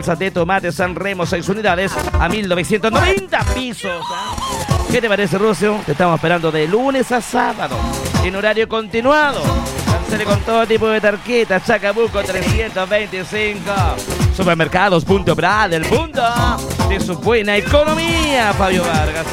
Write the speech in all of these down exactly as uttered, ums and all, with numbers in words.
salsa de tomate San Remo, seis unidades a mil novecientos noventa pisos. ¿eh? ¿Qué te parece, Rucio? Te estamos esperando de lunes a sábado, en horario continuado. Cancele con todo tipo de tarjetas. Chacabuco trescientos veinticinco. Supermercados Punto Brad, el punto de su buena economía, Fabio Vargas.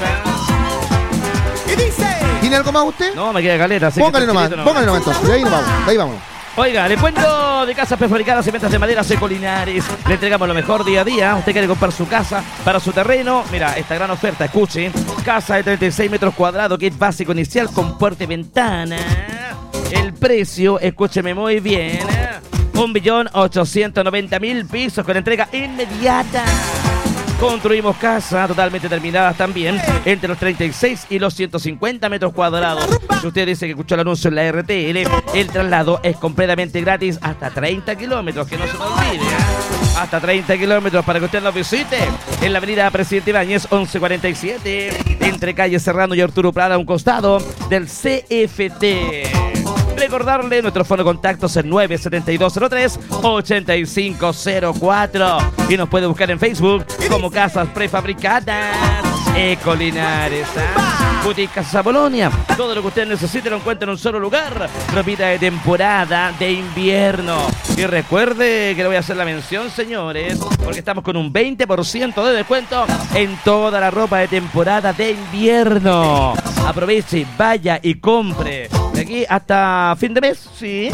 ¿eh? ¿Qué dice? ¿Tiene algo más usted? No, me queda caleta. Así póngale que nomás, no. póngale nomás entonces. De ahí nos vamos, de ahí vamos. Oiga, le cuento de Casas Prefabricadas y Ventas de Madera Secolinares. Le entregamos lo mejor día a día. Usted quiere comprar su casa para su terreno. Mira, esta gran oferta, escuche. Casa de treinta y seis metros cuadrados, kit básico inicial con puerta y ventana. El precio, escúcheme muy bien, un millón ochocientos noventa mil pesos con entrega inmediata. Construimos casas totalmente terminadas también entre los treinta y seis y los ciento cincuenta metros cuadrados. Si usted dice que escuchó el anuncio en la R T L, el traslado es completamente gratis hasta treinta kilómetros, que no se nos olvide. ¿eh? Hasta treinta kilómetros para que usted nos visite en la avenida Presidente Ibáñez once cuarenta y siete, entre calle Serrano y Arturo Prada, a un costado del C F T. Recordarle, nuestro fono de contactos es nueve siete dos cero tres ocho cinco cero cuatro y nos puede buscar en Facebook como Casas Prefabricadas Ecolinares. ¿eh? Boutique Casa Bolonia. Todo lo que usted necesite lo encuentra en un solo lugar. Ropita de temporada de invierno. Y recuerde que le voy a hacer la mención, señores, porque estamos con un veinte por ciento de descuento en toda la ropa de temporada de invierno. Aproveche, vaya y compre. De aquí hasta fin de mes, sí.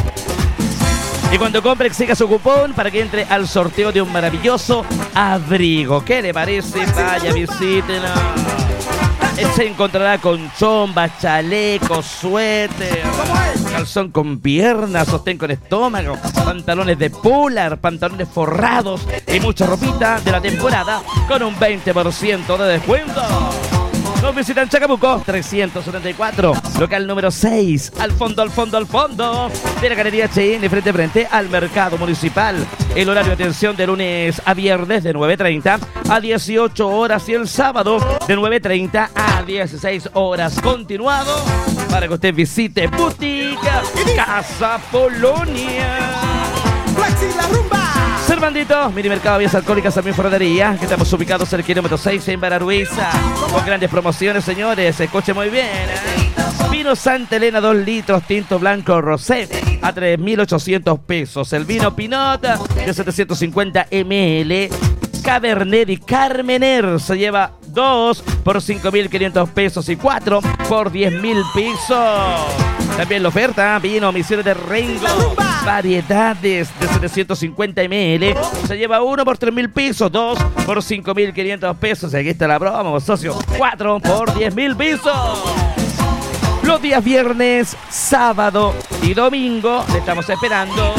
Y cuando compre, exija su cupón para que entre al sorteo de un maravilloso abrigo. ¿Qué le parece? Vaya, visítelo. Se encontrará con chombas, chalecos, suéter, calzón con piernas, sostén con estómago, pantalones de polar, pantalones forrados y mucha ropita de la temporada con un veinte por ciento de descuento. Nos visitan Chacabuco trescientos setenta y cuatro, local número seis, al fondo, al fondo, al fondo de la Galería H N, frente a frente al Mercado Municipal. El horario de atención de lunes a viernes de nueve treinta a dieciocho horas y el sábado de nueve treinta a dieciséis horas. Continuado para que usted visite Boutique Casa Bolonia. La rumba. Servandito, mini mercado Vías Alcohólicas, también ferretería, que estamos ubicados en el kilómetro seis en Bararhuiza, con grandes promociones, señores. Escuche muy bien, ¿eh? Vino Santa Elena dos litros, tinto blanco rosé, a tres mil ochocientos pesos. El vino Pinot de setecientos cincuenta mililitros, Cabernet y Carmener se lleva dos por cinco mil quinientos pesos y cuatro por diez mil pesos. También la oferta, vino Misiones de Rengo, variedades de setecientos cincuenta mililitros, se lleva uno por tres mil pesos, dos por cinco mil quinientos pesos. Aquí está la broma, socio, cuatro por diez mil pesos. Los días viernes, sábado y domingo le estamos esperando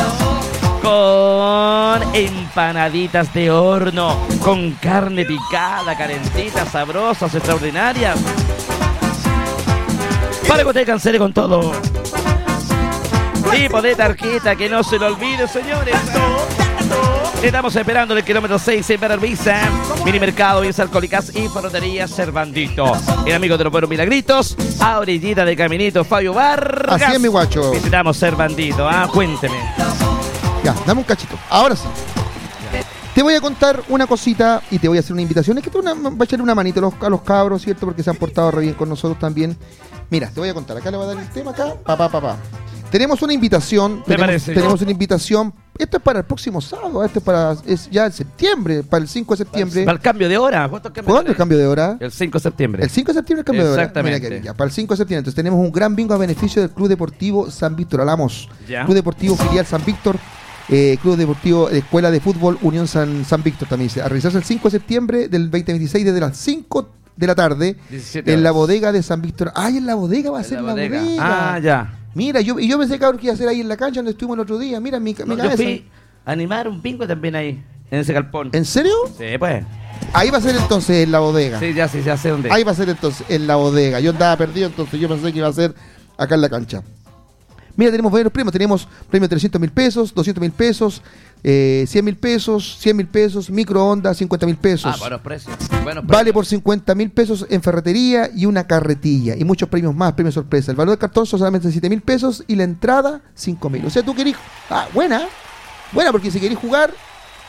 con empanaditas de horno, con carne picada, calentitas, sabrosas, extraordinarias. Para que usted cancele con todo. Tipo de tarjeta, que no se lo olvide, señores. Le estamos esperando en el kilómetro seis en Bararhuiza. Mini mercado, Vías Alcohólicas y ferretería Servandito. El amigo de los buenos milagritos, a orillita de caminito, Fabio Vargas. Así es, mi guacho. Visitamos Servandito, ah, cuénteme. Ya, dame un cachito. Ahora sí. Te voy a contar una cosita y te voy a hacer una invitación. Es que tú una, vas a echarle una manito a los, a los cabros, ¿cierto? Porque se han portado re bien con nosotros también. Mira, te voy a contar. Acá le voy a dar el tema acá. Papá, papá. Tenemos una invitación. Me tenemos, parece. Tenemos una invitación. Esto es para el próximo sábado. Esto es para es ya en septiembre, para el cinco de septiembre. Para el cambio de hora. ¿Cuánto cambio ¿Cuándo el cambio de hora? El cinco de septiembre. El cinco de septiembre el cambio de hora. Exactamente. Mira que ya, para el cinco de septiembre. Entonces tenemos un gran bingo a beneficio del Club Deportivo San Víctor Alamos. Ya. Club Deportivo Filial San Víctor. Eh, Club Deportivo Escuela de Fútbol Unión San, San Víctor también dice. A realizarse el cinco de septiembre del veinte veintiséis desde las cinco de la tarde en la bodega de San Víctor. ¡Ay, en la bodega va a En ser la la bodega! bodega. Ah, ya. Mira, yo, y yo pensé, cabrón, que iba a ser ahí en la cancha donde estuvimos el otro día. Mira, mi, mi No, yo cabeza. fui a animar un bingo también ahí, en ese galpón. ¿En serio? Sí, pues. Ahí va a ser entonces en la bodega. Sí, ya sí, ya sé dónde. Ahí va a ser entonces en la bodega. Yo andaba perdido, entonces yo pensé que iba a ser acá en la cancha. Mira, tenemos varios premios. Tenemos premio de trescientos mil pesos, doscientos mil pesos, eh, cien mil pesos, cien mil pesos, microondas, cincuenta mil pesos. Ah, buenos precios. Buenos Vale precios. por cincuenta mil pesos en ferretería y una carretilla. Y muchos premios más, premios sorpresa. El valor del cartón son solamente siete mil pesos y la entrada cinco mil. O sea, tú querís... Ah, buena. Buena, porque si querís jugar...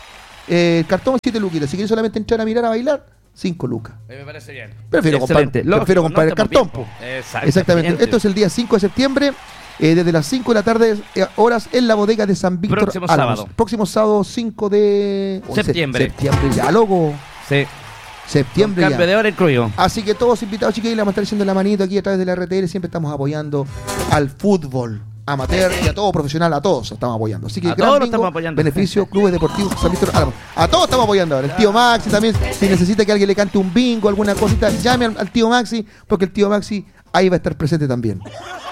Eh, el cartón siete luquitas. Si quieres solamente entrar a mirar a bailar, cinco lucas. Me parece bien. Prefiero comprar, prefiero comprar el cartón. Exactamente. Exactamente. Esto es el día cinco de septiembre. Eh, desde las cinco de la tarde, eh, horas en la bodega de San Víctor. Próximo Álamos. sábado. Próximo sábado cinco de septiembre. Septiembre ya, loco. Sí. Septiembre Con cambio ya. de hora incluido. Así que todos invitados, chiquillos, le vamos a estar haciendo la manito aquí a través de la R T L. Siempre estamos apoyando al fútbol amateur y a todo profesional, a todos estamos apoyando. Así que A gran todos lo bingo, estamos apoyando. Beneficio, clubes deportivos, San Víctor Álamos. A todos estamos apoyando ahora. El tío Maxi también, si necesita que alguien le cante un bingo, alguna cosita, llame al, al tío Maxi, porque el tío Maxi ahí va a estar presente también.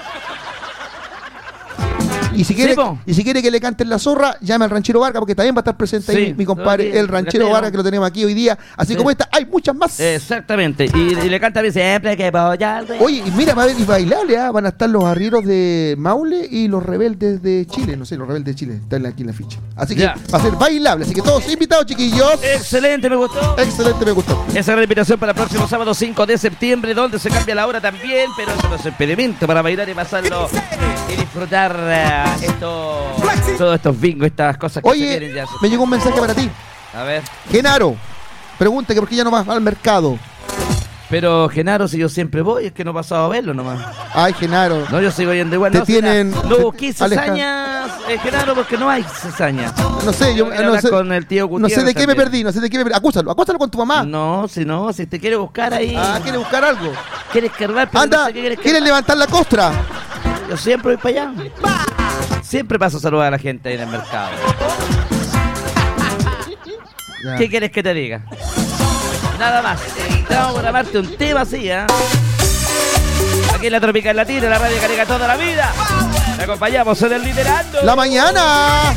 Y si, quiere, Sí, po. y si quiere que le canten la zorra, llame al ranchero Vargas, porque también va a estar presente ahí Sí, mi compadre, todo bien. el ranchero Gatero. Vargas, que lo tenemos aquí hoy día. Así Sí. como esta, hay muchas más. Exactamente. Y, y le canta bien siempre que voy al rey. Oye, y mira, va a haber y bailable, ¿ah? Van a estar los arrieros de Maule y los rebeldes de Chile. No sé, los rebeldes de Chile, están aquí en la ficha. Así que Ya. va a ser bailable. Así que todos invitados, chiquillos. Excelente, me gustó. Excelente, me gustó. Esa es la invitación para el próximo sábado cinco de septiembre, donde se cambia la hora también, pero eso no es impedimento para bailar y pasarlo y disfrutar uh, esto, todos estos bingos, estas cosas que se Oye, vienen ya. me llegó un mensaje para ti. A ver, Genaro, pregunta que por qué ya no vas al mercado. pero Genaro, si yo siempre voy, es que no he pasado a verlo nomás. Ay, Genaro. No, yo sigo yendo igual. Te no, tienen- será- No te- busqué Aleja. cizañas, eh, Genaro, porque no hay cizañas. No sé, yo Tengo que no hablar sé, con el tío no Gutiérrez sé de qué me también. perdí, no sé de qué me perdí. Acúsalo, acúsalo con tu mamá. No, si no, si te quiere buscar ahí. Ah, ¿quiere buscar algo? ¿Quieres cargar? Pero Anda, no sé qué quieres ¿quieres cargar. levantar la costra? Yo siempre voy para allá. Siempre paso a saludar a la gente ahí en el mercado. Ya. ¿Qué quieres que te diga? Nada más. Te vamos a grabarte un tema así, ¿eh? Aquí en la Tropical Latina, la radio que carga toda la vida. Te acompañamos en el Liderando. La mañana.